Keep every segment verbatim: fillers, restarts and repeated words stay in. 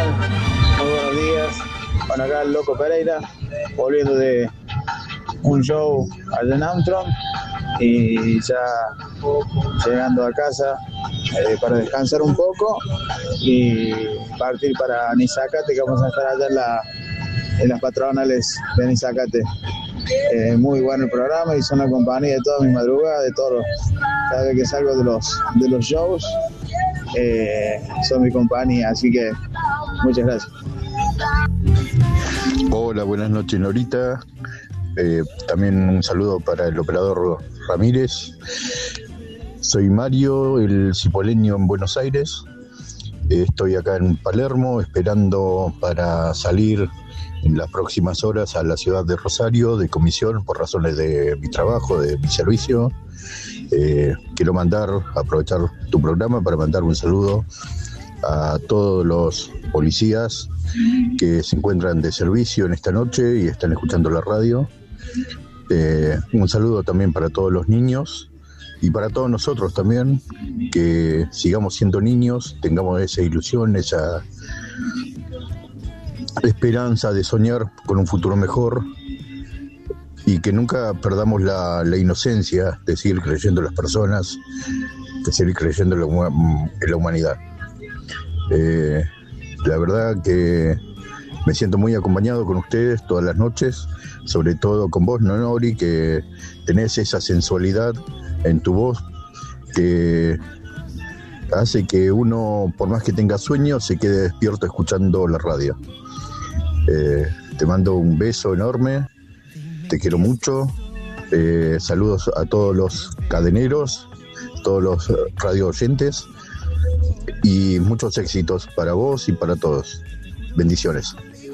tal? Muy buenos días. Bueno, acá el Loco Pereira, volviendo de un show allá en Armstrong y ya llegando a casa eh, para descansar un poco y partir para Nisacate, que vamos a estar allá en, la, en las patronales de Nisacate. Eh, muy bueno el programa y son la compañía de todas mis madrugadas, de todos los, cada vez que salgo de los, de los shows, eh, son mi compañía, así que muchas gracias. Hola, buenas noches, Norita. Eh, también un saludo para el operador Ramírez. Soy Mario, el cipoleño en Buenos Aires. Eh, estoy acá en Palermo esperando para salir en las próximas horas a la ciudad de Rosario de comisión por razones de mi trabajo, de mi servicio. Eh, quiero mandar, aprovechar tu programa para mandar un saludo a todos los policías que se encuentran de servicio en esta noche y están escuchando la radio. Eh, un saludo también para todos los niños y para todos nosotros también, que sigamos siendo niños, tengamos esa ilusión, esa esperanza de soñar con un futuro mejor y que nunca perdamos la, la inocencia de seguir creyendo en las personas, de seguir creyendo en la, en la humanidad. Eh, la verdad que me siento muy acompañado con ustedes todas las noches, sobre todo con vos, Nonori, que tenés esa sensualidad en tu voz que hace que uno, por más que tenga sueño, se quede despierto escuchando la radio. Eh, te mando un beso enorme, te quiero mucho, eh, saludos a todos los cadeneros, todos los radio oyentes y muchos éxitos para vos y para todos. Bendiciones.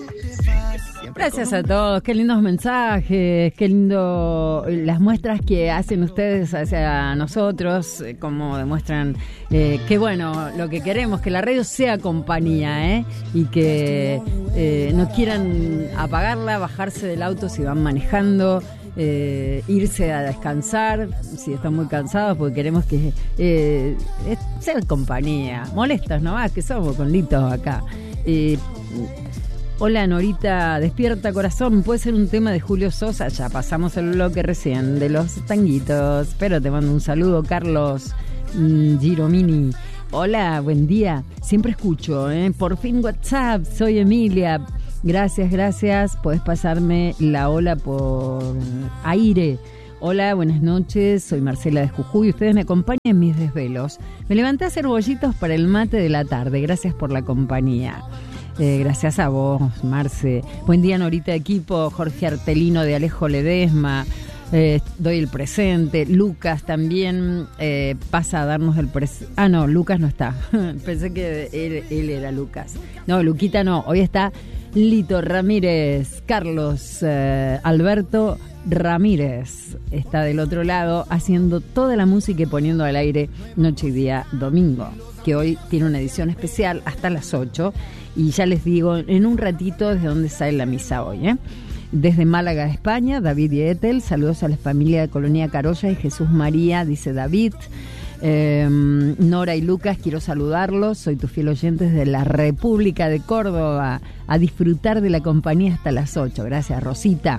Gracias a todos, qué lindos mensajes, qué lindo las muestras que hacen ustedes hacia nosotros, como demuestran eh, que bueno, lo que queremos, que la radio sea compañía, ¿eh? Y que eh, no quieran apagarla, bajarse del auto si van manejando, eh, irse a descansar si están muy cansados, porque queremos que eh, ser compañía, molestas nomás que somos con Litos acá. Eh, Hola Norita, despierta corazón, puede ser un tema de Julio Sosa, ya pasamos el bloque recién de los tanguitos, pero te mando un saludo, Carlos mmm, Giromini. Hola, buen día, siempre escucho, ¿eh? Por fin WhatsApp, soy Emilia, gracias, gracias, podés pasarme la hola por aire. Hola, buenas noches, soy Marcela de Jujuy, ustedes me acompañan en mis desvelos. Me levanté a hacer bollitos para el mate de la tarde, gracias por la compañía. Eh, gracias a vos, Marce. Buen día, Norita, equipo. Jorge Artelino de Alejo Ledesma. Eh, doy el presente. Lucas también eh, pasa a darnos el presente. Ah, no, Lucas no está. Pensé que él, él era Lucas. No, Luquita no. Hoy está Lito Ramírez. Carlos eh, Alberto Ramírez está del otro lado haciendo toda la música y poniendo al aire Noche y Día Domingo, que hoy tiene una edición especial hasta las ocho. Y ya les digo en un ratito desde dónde sale la misa hoy, ¿eh? Desde Málaga, España, David y Ethel, saludos a la familia de Colonia Carolla y Jesús María, dice David. Eh, Nora y Lucas, quiero saludarlos, soy tu fiel oyente desde la República de Córdoba, a disfrutar de la compañía hasta las ocho. Gracias, Rosita.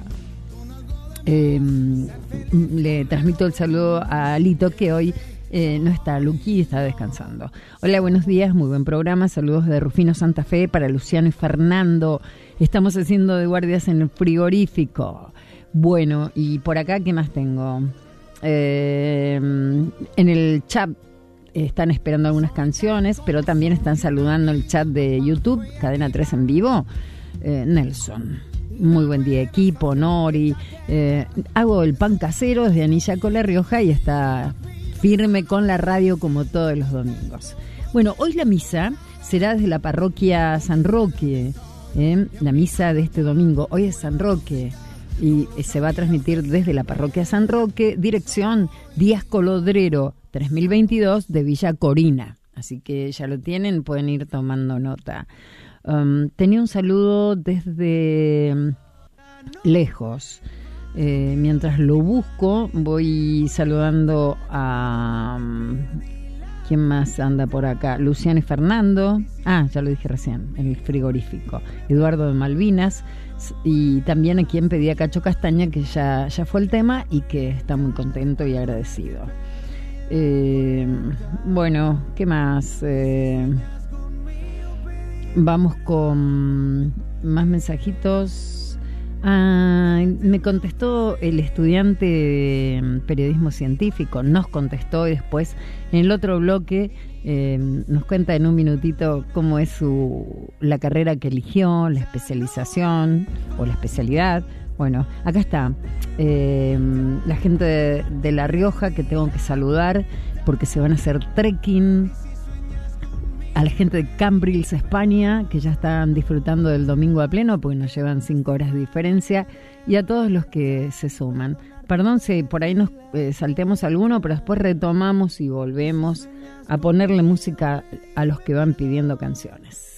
Eh, le transmito el saludo a Lito, que hoy Eh, no está, Luqui está descansando. Hola, buenos días, muy buen programa. Saludos de Rufino Santa Fe para Luciano y Fernando. Estamos haciendo de guardias en el frigorífico. Bueno, y por acá, ¿qué más tengo? Eh, en el chat están esperando algunas canciones, pero también están saludando el chat de YouTube, Cadena tres en vivo. Eh, Nelson. Muy buen día, equipo, Nori. Eh, hago el pan casero desde Anillaco, La Rioja, y está firme con la radio como todos los domingos. Bueno, hoy la misa será desde la parroquia San Roque, ¿eh? La misa de este domingo, hoy es San Roque, y se va a transmitir desde la parroquia San Roque, dirección Díaz Colodrero, tres mil veintidós de Villa Corina. Así que ya lo tienen, pueden ir tomando nota. Um, tenía un saludo desde lejos. Eh, mientras lo busco, voy saludando a, ¿Quién más anda por acá? Luciano y Fernando. Ah, ya lo dije recién, en el frigorífico. Eduardo de Malvinas. Y también a quien pedía Cacho Castaña, que ya, ya fue el tema y que está muy contento y agradecido. Eh, bueno, ¿qué más? Eh, vamos con más mensajitos. Ah, me contestó el estudiante de periodismo científico, nos contestó y después en el otro bloque eh, nos cuenta en un minutito cómo es su la carrera que eligió, la especialización o la especialidad. Bueno, acá está eh, la gente de, de La Rioja que tengo que saludar porque se van a hacer trekking. A la gente de Cambrils, España, que ya están disfrutando del domingo a pleno porque nos llevan cinco horas de diferencia, y a todos los que se suman. Perdón si por ahí nos eh, saltemos alguno, pero después retomamos y volvemos a ponerle música a los que van pidiendo canciones.